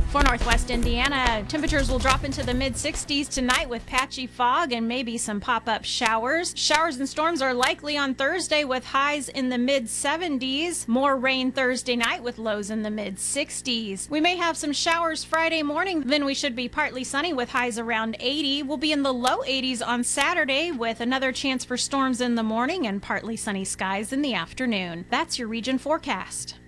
For northwest Indiana, temperatures will drop into the mid-60s tonight with patchy fog and maybe some pop-up showers. Showers and storms are likely on Thursday with highs in the mid-70s. More rain Thursday night with lows in the mid-60s. We may have some showers Friday morning, then we should be partly sunny with highs around 80. We'll be in the low 80s on Saturday with another chance for storms in the morning and partly sunny skies in the afternoon. That's your region forecast.